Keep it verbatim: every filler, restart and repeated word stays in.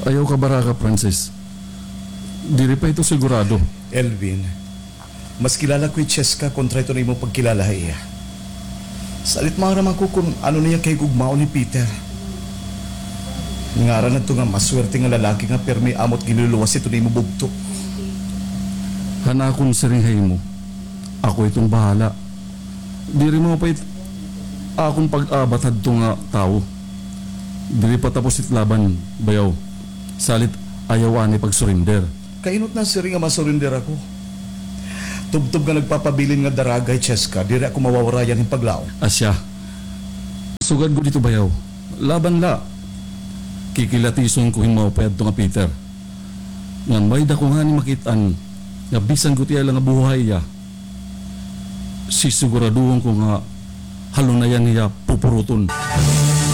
Ayaw ka baraka, Francis. Diri pa ito sigurado. Elvin, mas kilala ko yung Cheska kontra ito na imong pagkilala iya. Salit mga raman ko kung ano niya kay gugmao ni Peter. Ngara na ito nga maswerte nga lalaki nga permi amot ginuluwas ito na imong bugto. Hanakon sarihay mo. Ako itong bahala. Diri mo pa it akong pag-abatad to nga tao. Diri pa tapos itlaban, bayaw. Salit ayawan ni pag-surrender. Kainot na siri nga masurinder ako. Tubtob nga nagpapabilin nga daragay, Cheska, diri ako mawawarayan ng paglaom. Asya. Sugad ko dito, bayaw. Laban la. Kikilatison ko himawapayad to nga Peter. Nga may dako nga ni makitaan nga bisan ko tiya lang nga buhay ya. Sisiguraduhan ko nga halunayan niya pupuruton.